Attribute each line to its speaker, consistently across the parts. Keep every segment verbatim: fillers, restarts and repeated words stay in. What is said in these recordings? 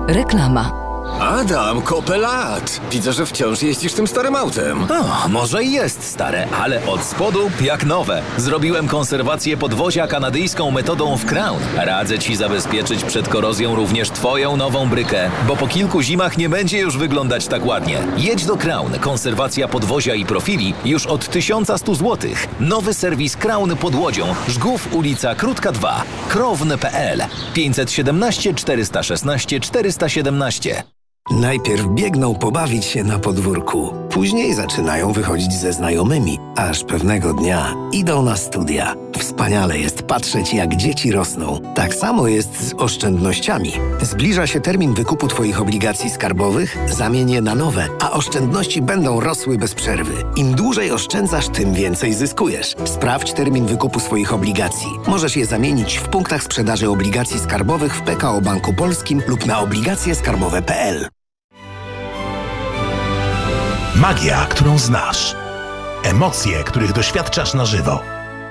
Speaker 1: Reklama.
Speaker 2: Adam, kopę lat. Widzę, że wciąż jeździsz tym starym autem.
Speaker 3: O, może i jest stare, ale od spodu jak nowe. Zrobiłem konserwację podwozia kanadyjską metodą w Crown. Radzę Ci zabezpieczyć przed korozją również Twoją nową brykę, bo po kilku zimach nie będzie już wyglądać tak ładnie. Jedź do Crown. Konserwacja podwozia i profili już od tysiąc sto złotych. Nowy serwis Crown pod Łodzią. Żgów, ulica Krótka dwa. krowne kropka p l pięćset siedemnaście czterysta szesnaście czterysta siedemnaście.
Speaker 4: Najpierw biegną pobawić się na podwórku, później zaczynają wychodzić ze znajomymi, aż pewnego dnia idą na studia. Wspaniale jest patrzeć, jak dzieci rosną. Tak samo jest z oszczędnościami. Zbliża się termin wykupu Twoich obligacji skarbowych, zamień je na nowe, a oszczędności będą rosły bez przerwy. Im dłużej oszczędzasz, tym więcej zyskujesz. Sprawdź termin wykupu swoich obligacji. Możesz je zamienić w punktach sprzedaży obligacji skarbowych w P K O Banku Polskim lub na obligacje skarbowe kropka p l.
Speaker 5: Magia, którą znasz. Emocje, których doświadczasz na żywo.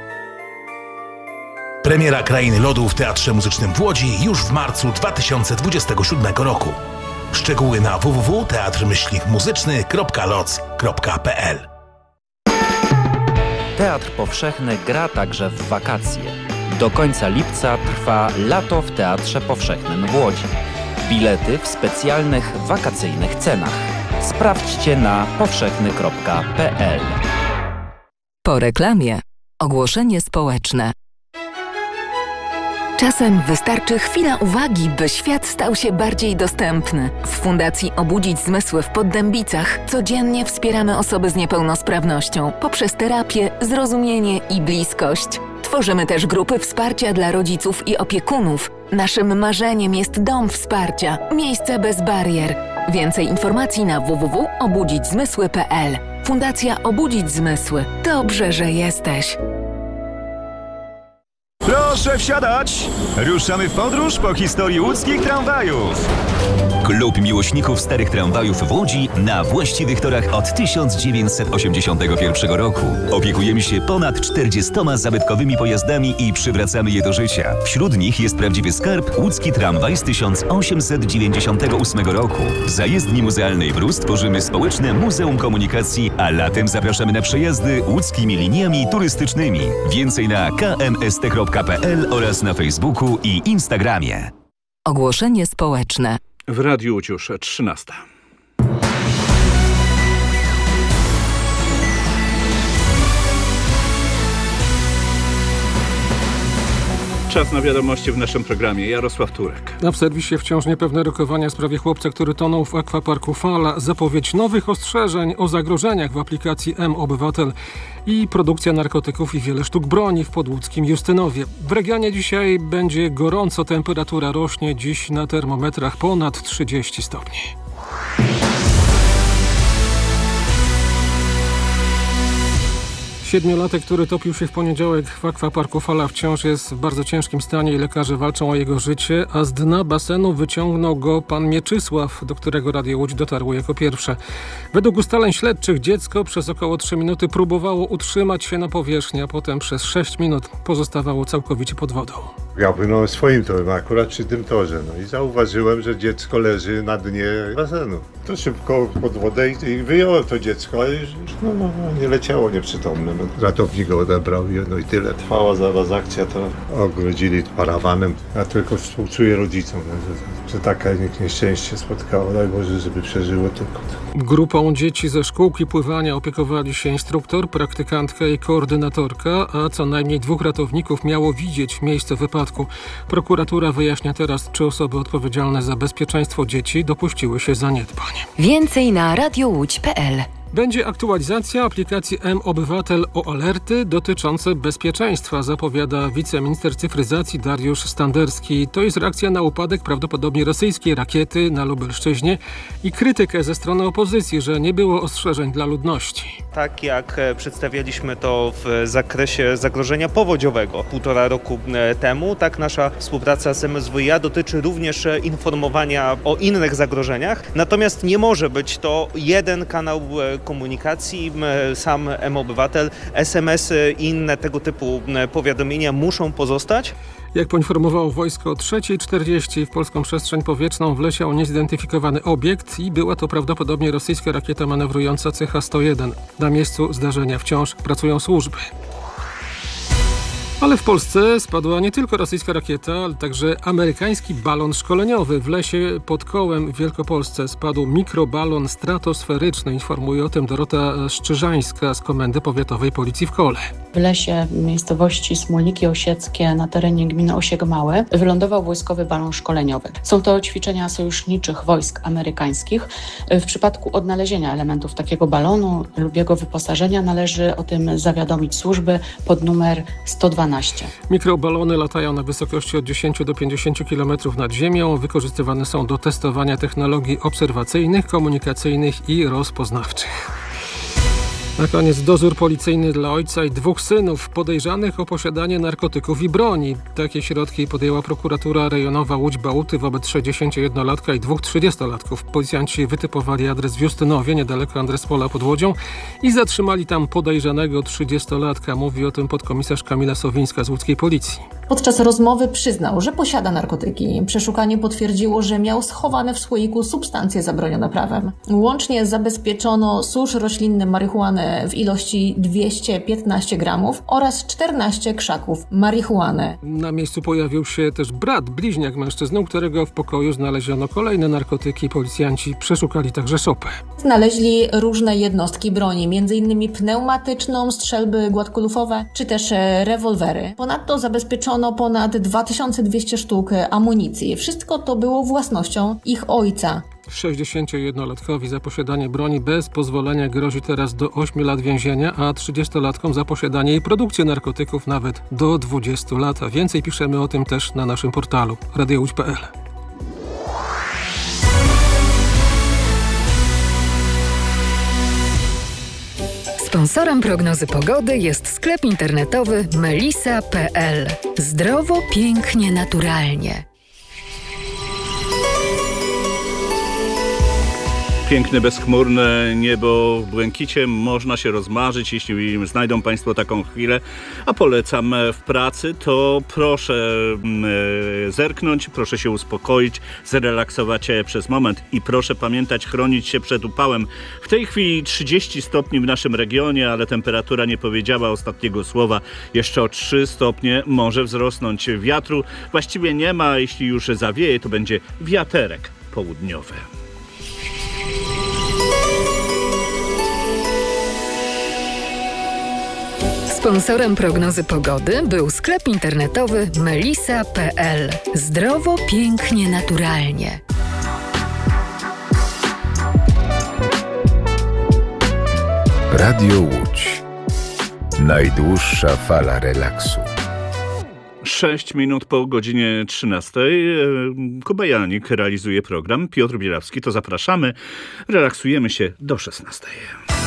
Speaker 5: Premiera Krainy Lodu w Teatrze Muzycznym w Łodzi już w marcu dwa tysiące dwudziestego siódmego roku. Szczegóły na w w w kropka teatr muzyczny kropka loc kropka p l.
Speaker 6: Teatr Powszechny gra także w wakacje. Do końca lipca trwa Lato w Teatrze Powszechnym w Łodzi. Bilety w specjalnych wakacyjnych cenach. Sprawdźcie na powszechny kropka p l.
Speaker 1: Po reklamie ogłoszenie społeczne. Czasem wystarczy chwila uwagi, by świat stał się bardziej dostępny. W Fundacji Obudzić Zmysły w Poddębicach codziennie wspieramy osoby z niepełnosprawnością poprzez terapię, zrozumienie i bliskość. Tworzymy też grupy wsparcia dla rodziców i opiekunów. Naszym marzeniem jest dom wsparcia, miejsce bez barier. Więcej informacji na w w w kropka obudzić zmysły kropka p l. Fundacja Obudzić Zmysły. Dobrze, że jesteś.
Speaker 7: Proszę wsiadać! Ruszamy w podróż po historii łódzkich tramwajów. Klub miłośników starych tramwajów w Łodzi na właściwych torach od tysiąc dziewięćset osiemdziesiątego pierwszego roku. Opiekujemy się ponad czterdziestoma zabytkowymi pojazdami i przywracamy je do życia. Wśród nich jest prawdziwy skarb łódzki tramwaj z tysiąc osiemset dziewięćdziesiątego ósmego roku. W zajezdni muzealnej Brus tworzymy społeczne Muzeum Komunikacji, a latem zapraszamy na przejazdy łódzkimi liniami turystycznymi. Więcej na k m s t kropka p l oraz na Facebooku i Instagramie.
Speaker 1: Ogłoszenie społeczne.
Speaker 8: W Radiu Łódź już trzynasta. Czas na wiadomości w naszym programie. Jarosław Turek.
Speaker 9: A w serwisie wciąż niepewne rokowania w sprawie chłopca, który tonął w akwaparku Fala. Zapowiedź nowych ostrzeżeń o zagrożeniach w aplikacji M-Obywatel i produkcja narkotyków i wiele sztuk broni w podłódzkim Justynowie. W regionie dzisiaj będzie gorąco, temperatura rośnie dziś na termometrach ponad trzydzieści stopni. Siedmiolatek, który topił się w poniedziałek w akwaparku Fala, wciąż jest w bardzo ciężkim stanie i lekarze walczą o jego życie, a z dna basenu wyciągnął go pan Mieczysław, do którego Radio Łódź dotarło jako pierwsze. Według ustaleń śledczych dziecko przez około trzy minuty próbowało utrzymać się na powierzchni, a potem przez sześć minut pozostawało całkowicie pod wodą.
Speaker 10: Ja płynąłem swoim torem, akurat przy tym torze, no i zauważyłem, że dziecko leży na dnie basenu. To szybko pod wodę i, i wyjąłem to dziecko, ale już, już no, no, no, nie leciało nieprzytomne. No, ratownik go odebrał i, no i tyle. Trwała zaraz akcja, to ogrodzili parawanem. Ja tylko współczuję rodzicom, no, że, że takie nieszczęście spotkało. Daj Boże, żeby przeżyło tylko.
Speaker 9: Grupą dzieci ze szkółki pływania opiekowali się instruktor, praktykantka i koordynatorka, a co najmniej dwóch ratowników miało widzieć miejsce wypadku. Prokuratura wyjaśnia teraz, czy osoby odpowiedzialne za bezpieczeństwo dzieci dopuściły się zaniedbań.
Speaker 1: Więcej na radiołódź kropka p l.
Speaker 9: Będzie aktualizacja aplikacji M-Obywatel o alerty dotyczące bezpieczeństwa, zapowiada wiceminister cyfryzacji Dariusz Standerski. To jest reakcja na upadek prawdopodobnie rosyjskiej rakiety na Lubelszczyźnie i krytykę ze strony opozycji, że nie było ostrzeżeń dla ludności.
Speaker 11: Tak jak przedstawialiśmy to w zakresie zagrożenia powodziowego półtora roku temu, tak nasza współpraca z M S W iA dotyczy również informowania o innych zagrożeniach. Natomiast nie może być to jeden kanał, komunikacji. Sam M-Obywatel, es em esy i inne tego typu powiadomienia muszą pozostać.
Speaker 9: Jak poinformowało wojsko, o trzeciej czterdzieści w polską przestrzeń powietrzną wleciał niezidentyfikowany obiekt i była to prawdopodobnie rosyjska rakieta manewrująca C H sto jeden. Na miejscu zdarzenia wciąż pracują służby. Ale w Polsce spadła nie tylko rosyjska rakieta, ale także amerykański balon szkoleniowy. W lesie pod Kołem w Wielkopolsce spadł mikrobalon stratosferyczny. Informuje o tym Dorota Szczyżańska z Komendy Powiatowej Policji w Kole.
Speaker 12: W lesie miejscowości Smolniki Osieckie na terenie gminy Osiek Małe wylądował wojskowy balon szkoleniowy. Są to ćwiczenia sojuszniczych wojsk amerykańskich. W przypadku odnalezienia elementów takiego balonu lub jego wyposażenia należy o tym zawiadomić służby pod numer sto dwanaście.
Speaker 9: Mikrobalony latają na wysokości od dziesięciu do pięćdziesięciu kilometrów nad ziemią. Wykorzystywane są do testowania technologii obserwacyjnych, komunikacyjnych i rozpoznawczych. Na koniec dozór policyjny dla ojca i dwóch synów podejrzanych o posiadanie narkotyków i broni. Takie środki podjęła prokuratura rejonowa Łódź-Bałuty wobec sześćdziesięciojednolatka i dwóch trzydziestolatków. Policjanci wytypowali adres w Justynowie, niedaleko Andrespola pod Łodzią i zatrzymali tam podejrzanego trzydziestolatka. Mówi o tym podkomisarz Kamila Sowińska z łódzkiej policji.
Speaker 13: Podczas rozmowy przyznał, że posiada narkotyki. Przeszukanie potwierdziło, że miał schowane w słoiku substancje zabronione prawem. Łącznie zabezpieczono susz roślinny marihuany w ilości dwieście piętnaście gramów oraz czternaście krzaków marihuany.
Speaker 9: Na miejscu pojawił się też brat, bliźniak mężczyzny, u którego w pokoju znaleziono kolejne narkotyki. Policjanci przeszukali także szopę.
Speaker 13: Znaleźli różne jednostki broni, między innymi pneumatyczną, strzelby gładkolufowe czy też rewolwery. Ponadto zabezpieczono ponad dwa tysiące dwieście sztuk amunicji. Wszystko to było własnością ich ojca.
Speaker 9: sześćdziesięciojednolatkowi za posiadanie broni bez pozwolenia grozi teraz do ośmiu lat więzienia, a trzydziestolatkom za posiadanie i produkcję narkotyków nawet do dwudziestu lat. A więcej piszemy o tym też na naszym portalu radio łódź kropka pe el.
Speaker 1: Sponsorem prognozy pogody jest sklep internetowy melisa kropka pe el. Zdrowo, pięknie, naturalnie.
Speaker 8: Piękne, bezchmurne niebo w błękicie można się rozmarzyć, jeśli znajdą Państwo taką chwilę, a polecam w pracy, to proszę e, zerknąć, proszę się uspokoić, zrelaksować się przez moment i proszę pamiętać chronić się przed upałem. W tej chwili trzydzieści stopni w naszym regionie, ale temperatura nie powiedziała ostatniego słowa. Jeszcze o trzy stopnie może wzrosnąć. Wiatru właściwie nie ma, jeśli już zawieje, to będzie wiaterek południowy.
Speaker 1: Sponsorem prognozy pogody był sklep internetowy melisa kropka pe el. Zdrowo, pięknie, naturalnie.
Speaker 14: Radio Łódź. Najdłuższa fala relaksu.
Speaker 8: Sześć minut po godzinie trzynastej. Kuba Janik realizuje program. Piotr Bielawski, to zapraszamy. Relaksujemy się do szesnastej.